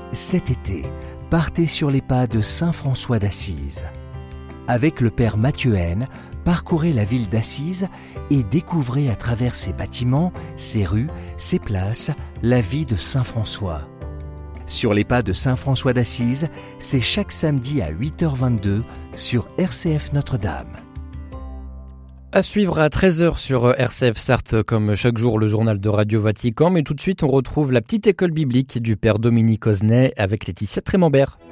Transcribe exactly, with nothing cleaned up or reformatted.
Cet été, partez sur les pas de saint François d'Assise. Avec le père Mathieu Haine, parcourez la ville d'Assise et découvrez à travers ses bâtiments, ses rues, ses places, la vie de saint François. Sur les pas de saint François d'Assise, c'est chaque samedi à huit heures vingt-deux sur R C F Notre-Dame. À suivre à treize heures sur R C F Sarthe, comme chaque jour, le journal de Radio Vatican. Mais tout de suite, on retrouve la petite école biblique du père Dominique Osnet avec Laetitia Trémembert.